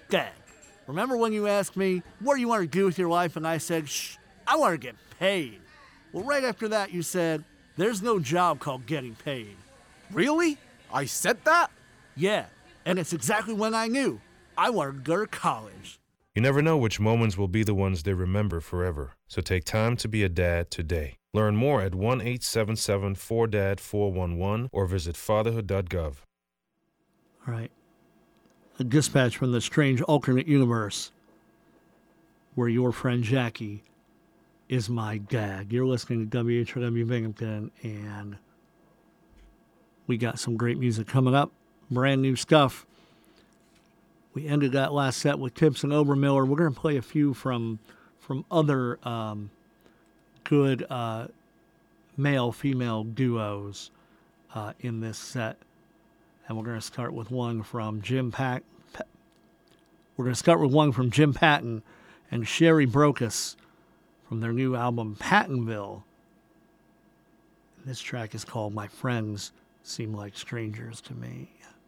Dad, remember when you asked me, what do you want to do with your life? And I said, shh, I want to get paid. Well, right after that, you said, there's no job called getting paid. Really? I said that? Yeah, and it's exactly when I knew I wanted to go to college. You never know which moments will be the ones they remember forever. So take time to be a dad today. Learn more at 1-877-4DAD-411 or visit fatherhood.gov. All right. A dispatch from the strange alternate universe where your friend Jackie is my dad. You're listening to WHRW Binghamton, and we got some great music coming up. Brand new stuff. We ended that last set with Tips and Obermiller. We're going to play a few from other good male-female duos in this set. And we're going to start with one from Jim Patton. We're going to start with one from Jim Patton and Sherry Brocas from their new album Pattonville. And this track is called My Friends Seem Like Strangers to Me.